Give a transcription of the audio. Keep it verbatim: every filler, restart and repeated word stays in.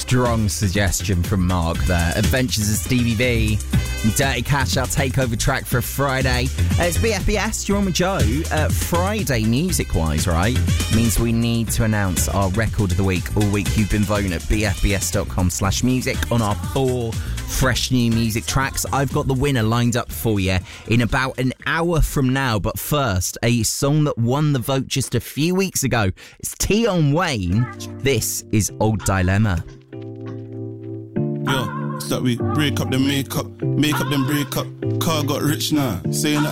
strong suggestion from Mark there. Adventures of Stevie V. Dirty Cash, our takeover track for Friday. Uh, it's B F B S, you're on with Joe. Uh, Friday, music-wise, right, means we need to announce our record of the week. All week you've been voting at bfbs.com slash music on our four fresh new music tracks. I've got the winner lined up for you in about an hour from now. But first, a song that won the vote just a few weeks ago. It's Tion Wayne. This is Old Dilemma. Yo, start we break up the makeup, make up then break up. Car got rich now, saying that